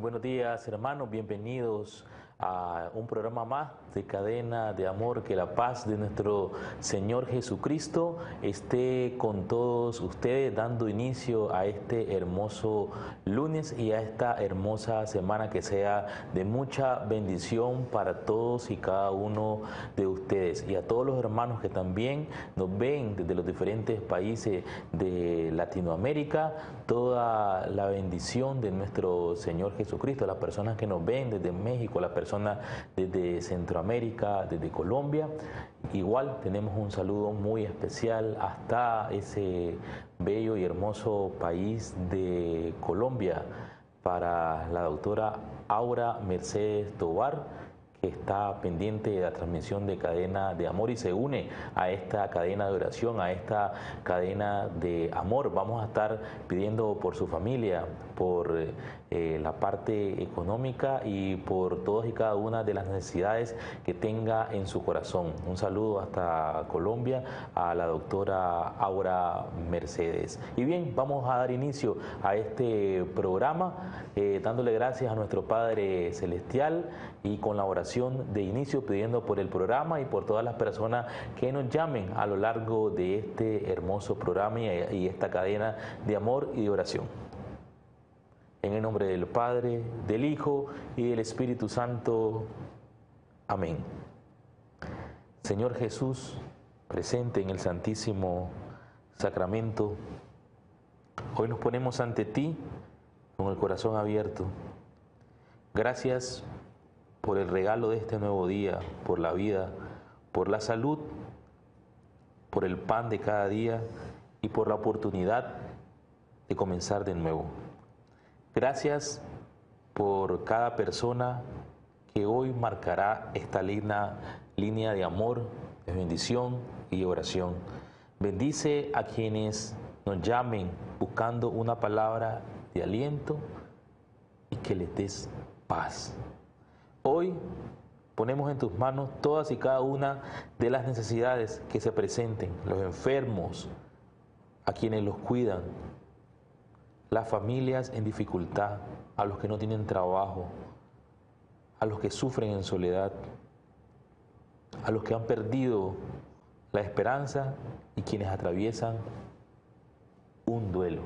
buenos días, hermanos. Bienvenidos a un programa más de Cadena de Amor. Que la paz de nuestro Señor Jesucristo esté con todos ustedes, dando inicio a este hermoso lunes y a esta hermosa semana, que sea de mucha bendición para todos y cada uno de ustedes, y a todos los hermanos que también nos ven desde los diferentes países de Latinoamérica. Toda la bendición de nuestro Señor Jesucristo, las personas que nos ven desde México, las personas desde Centroamérica, desde Colombia. Igual tenemos un saludo muy especial hasta ese bello y hermoso país de Colombia para la doctora Aura Mercedes Tobar, que está pendiente de la transmisión de Cadena de Amor y se une a esta cadena de oración, a esta cadena de amor. Vamos a estar pidiendo por su familia, por la parte económica y por todas y cada una de las necesidades que tenga en su corazón. Un saludo hasta Colombia a la doctora Aura Mercedes. Y bien, vamos a dar inicio a este programa dándole gracias a nuestro Padre Celestial y con la oración de inicio, pidiendo por el programa y por todas las personas que nos llamen a lo largo de este hermoso programa y esta cadena de amor y de oración. En el nombre del Padre, del Hijo y del Espíritu Santo. Amén. Señor Jesús, presente en el Santísimo Sacramento, hoy nos ponemos ante ti con el corazón abierto. Gracias por el regalo de este nuevo día, por la vida, por la salud, por el pan de cada día y por la oportunidad de comenzar de nuevo. Gracias por cada persona que hoy marcará esta línea de amor, de bendición y de oración. Bendice a quienes nos llamen buscando una palabra de aliento y que les des paz. Hoy ponemos en tus manos todas y cada una de las necesidades que se presenten, los enfermos, a quienes los cuidan, las familias en dificultad, a los que no tienen trabajo, a los que sufren en soledad, a los que han perdido la esperanza y quienes atraviesan un duelo.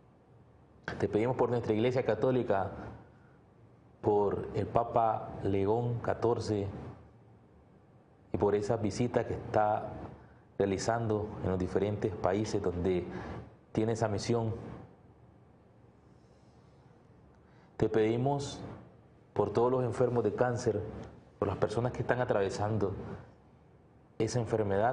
Te pedimos por nuestra Iglesia Católica, por el Papa León XIV y por esa visita que está realizando en los diferentes países donde tiene esa misión. Te pedimos por todos los enfermos de cáncer, por las personas que están atravesando esa enfermedad.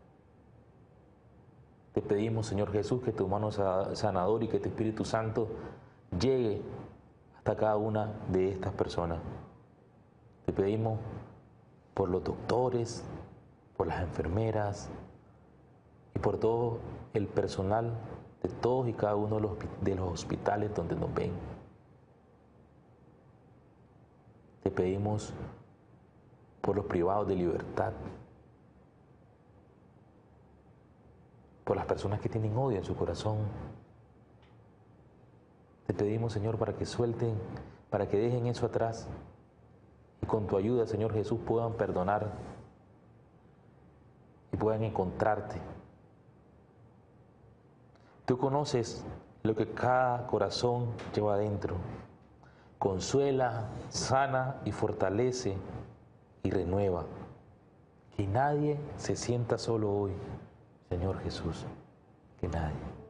Te pedimos, Señor Jesús, que tu mano sanadora y que tu Espíritu Santo llegue hasta cada una de estas personas. Te pedimos por los doctores, por las enfermeras y por todo el personal de todos y cada uno de los hospitales donde nos ven. Te pedimos por los privados de libertad, por las personas que tienen odio en su corazón. Te pedimos, Señor, para que suelten, para que dejen eso atrás y con tu ayuda, Señor Jesús, puedan perdonar y puedan encontrarte. Tú conoces lo que cada corazón lleva adentro. Consuela, sana y fortalece y renueva. Que nadie se sienta solo hoy, Señor Jesús, que nadie.